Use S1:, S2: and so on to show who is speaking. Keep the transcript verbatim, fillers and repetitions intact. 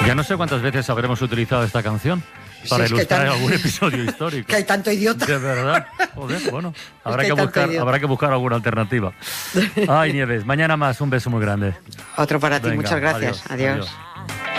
S1: Ya no sé cuántas veces habremos utilizado esta canción para
S2: si es
S1: ilustrar
S2: que tan...
S1: algún episodio histórico.
S2: Que hay tanto idiota.
S1: De verdad. Joder, bueno, habrá
S2: es
S1: que,
S2: que, que
S1: buscar, habrá que buscar alguna alternativa. Ay, Nieves, mañana más, un beso muy grande.
S2: Otro para ti,
S1: Venga,
S2: muchas gracias.
S1: adiós.
S2: adiós.
S1: adiós.